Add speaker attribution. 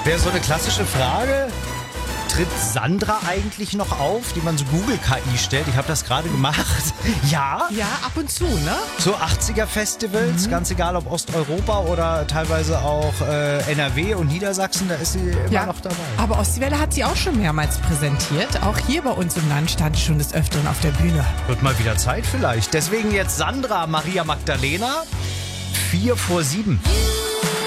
Speaker 1: Wäre so eine klassische Frage. Tritt Sandra eigentlich noch auf, die man so Google-KI stellt? Ich habe das gerade gemacht. Ja.
Speaker 2: Ja, ab und zu, ne?
Speaker 1: So 80er-Festivals, ganz egal ob Osteuropa oder teilweise auch NRW und Niedersachsen, da ist sie immer noch dabei.
Speaker 2: Aber Ostwelle hat sie auch schon mehrmals präsentiert. Auch hier bei uns im Land stand sie schon des Öfteren auf der Bühne.
Speaker 1: Wird mal wieder Zeit vielleicht. Deswegen jetzt Sandra Maria Magdalena, 6:45.